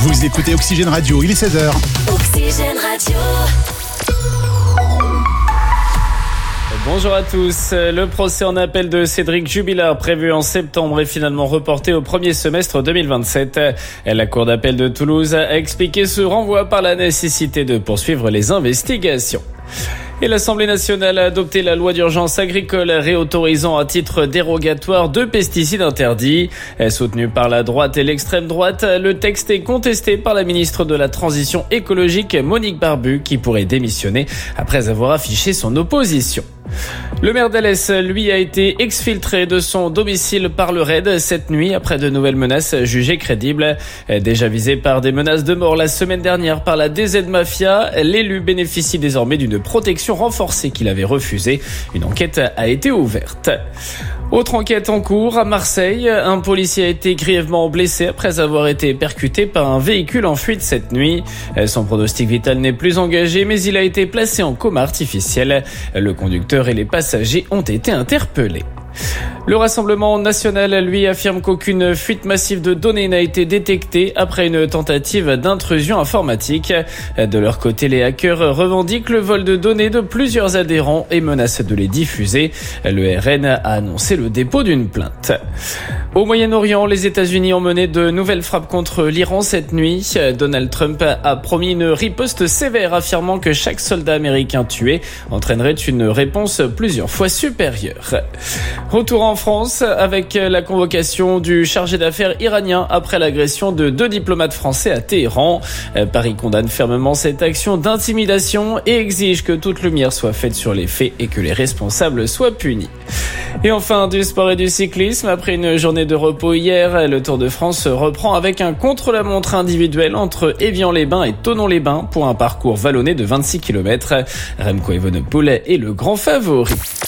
Vous écoutez Oxygène Radio, il est 16h. Oxygène Radio. Bonjour à tous. Le procès en appel de Cédric Jubilard, prévu en septembre, est finalement reporté au premier semestre 2027. La Cour d'appel de Toulouse a expliqué ce renvoi par la nécessité de poursuivre les investigations. Et l'Assemblée nationale a adopté la loi d'urgence agricole réautorisant à titre dérogatoire 2 pesticides interdits. Soutenu par la droite et l'extrême droite, le texte est contesté par la ministre de la Transition écologique Monique Barbu, qui pourrait démissionner après avoir affiché son opposition. Le maire d'Alès, lui, a été exfiltré de son domicile par le RAID cette nuit après de nouvelles menaces jugées crédibles. Déjà visé par des menaces de mort la semaine dernière par la DZ Mafia, l'élu bénéficie désormais d'une protection renforcée qu'il avait refusée. Une enquête a été ouverte. Autre enquête en cours à Marseille, un policier a été grièvement blessé après avoir été percuté par un véhicule en fuite cette nuit. Son pronostic vital n'est plus engagé, mais il a été placé en coma artificiel. Le conducteur et les passagers ont été interpellés. Le Rassemblement national, lui, affirme qu'aucune fuite massive de données n'a été détectée après une tentative d'intrusion informatique. De leur côté, les hackers revendiquent le vol de données de plusieurs adhérents et menacent de les diffuser. Le RN a annoncé le dépôt d'une plainte. Au Moyen-Orient, les États-Unis ont mené de nouvelles frappes contre l'Iran cette nuit. Donald Trump a promis une riposte sévère, affirmant que chaque soldat américain tué entraînerait une réponse plusieurs fois supérieure. Retour en France avec la convocation du chargé d'affaires iranien après l'agression de 2 diplomates français à Téhéran. Paris condamne fermement cette action d'intimidation et exige que toute lumière soit faite sur les faits et que les responsables soient punis. Et enfin, du sport et du cyclisme. Après une journée de repos hier, le Tour de France reprend avec un contre-la-montre individuel entre Évian-les-Bains et Thonon-les-Bains pour un parcours vallonné de 26 km. Remco Evenepoel est le grand favori.